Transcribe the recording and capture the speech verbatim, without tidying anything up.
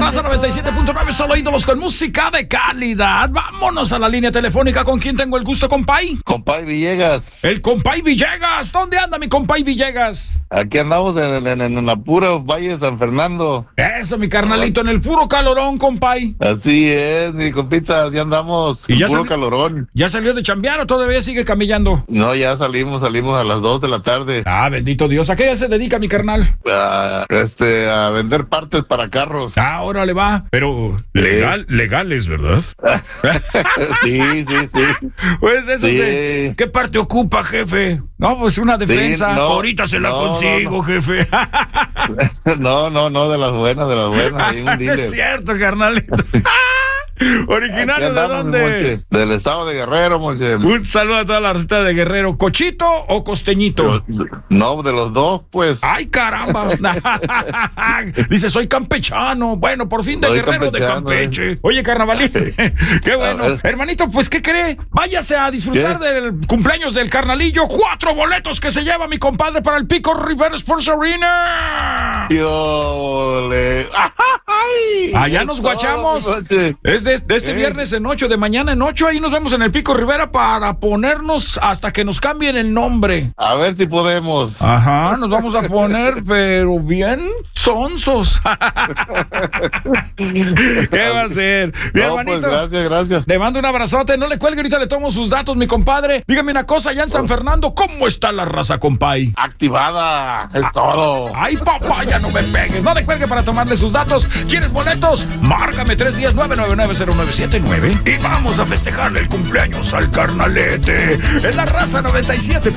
Raza noventa y siete punto nueve, solo ídolos con música de calidad. Vámonos a la línea telefónica. ¿Con quién tengo el gusto, compay? Compay Villegas. El compay Villegas. ¿Dónde anda mi compay Villegas? Aquí andamos en, en, en la pura Valle de San Fernando. Eso, mi carnalito, en el puro calorón, compay. Así es, mi compita, ya andamos en puro sali- calorón. ¿Ya salió de chambear o todavía sigue camellando? No, ya salimos, salimos a las dos de la tarde. Ah, bendito Dios. ¿A qué se dedica mi carnal? A, este, a vender partes para carros. Ah, ahora le va. Pero legal, legales, ¿verdad? Sí, sí, sí. Pues eso Sí. se... ¿Qué parte ocupa, jefe? No, pues una defensa. Sí, no, Ahorita se la no, consigo, no, no. jefe. No, no, no, de las buenas, de las buenas. Hay un dealer. Es cierto, carnalito. ¿Originario Aquí de andamos, dónde? Monche. Del estado de Guerrero, Monche. Un saludo a toda la receta de Guerrero. ¿Cochito o costeñito? No, de los dos, pues. ¡Ay, caramba! Dice, soy campechano. Bueno, por fin de Soy Guerrero de campechano, Campeche. eh. Oye, carnavalín, qué bueno. A ver. Hermanito, pues, ¿qué cree? Váyase a disfrutar ¿Qué? del cumpleaños del carnalillo. Cuatro boletos que se lleva mi compadre para el Pico Rivera Sports Arena. ¡Yole! ¡Ay! Allá nos Es guachamos. todo, Monche. Es de, de este Eh. viernes en ocho, de mañana en ocho. Ahí nos vemos en el Pico Rivera para ponernos hasta que nos cambien el nombre. A ver si podemos. Ajá, nos vamos a poner, pero bien sonsos. ¿Qué va a ser? Mi No, hermanito, pues gracias, gracias. le mando un abrazote. No le cuelgue, ahorita le tomo sus datos, mi compadre. Dígame una cosa, allá en San Fernando, ¿cómo está la raza, compay? Activada, es todo. Ay, papá, ya no me pegues. No le cuelgue para tomarle sus datos. ¿Quieres boletos? Márcame tres diez, nueve nueve nueve, cero nueve siete nueve y vamos a festejarle el cumpleaños al carnalete. En la Raza noventa y siete.